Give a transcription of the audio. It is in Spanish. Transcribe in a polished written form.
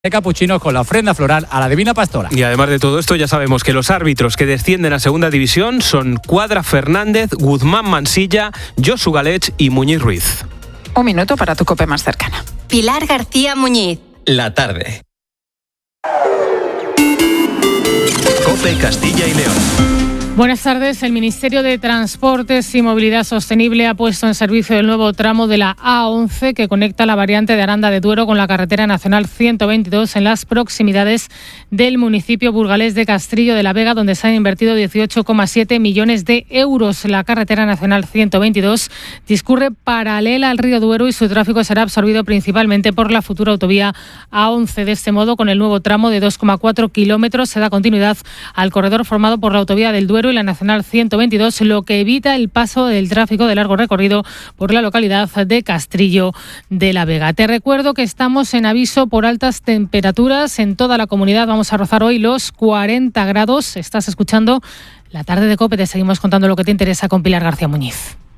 de capuchinos con la ofrenda floral a la Divina Pastora. Y además de todo esto, ya sabemos que los árbitros que descienden a Segunda División son Cuadra Fernández, Guzmán Mansilla, Josu Galech y Muñiz Ruiz. Un minuto para tu COPE más cercana. Pilar García Muñiz. La tarde. COPE Castilla y León. Buenas tardes. El Ministerio de Transportes y Movilidad Sostenible ha puesto en servicio el nuevo tramo de la A11 que conecta la variante de Aranda de Duero con la carretera nacional 122 en las proximidades del municipio burgalés de Castrillo de la Vega, donde se han invertido 18,7 millones de euros. La carretera nacional 122 discurre paralela al río Duero y su tráfico será absorbido principalmente por la futura autovía A11. De este modo, con el nuevo tramo de 2,4 kilómetros se da continuidad al corredor formado por la autovía del Duero y la Nacional 122, lo que evita el paso del tráfico de largo recorrido por la localidad de Castrillo de la Vega. Te recuerdo que estamos en aviso por altas temperaturas en toda la comunidad. Vamos a rozar hoy los 40 grados. Estás escuchando La Tarde de COPE. Te seguimos contando lo que te interesa con Pilar García Muñiz.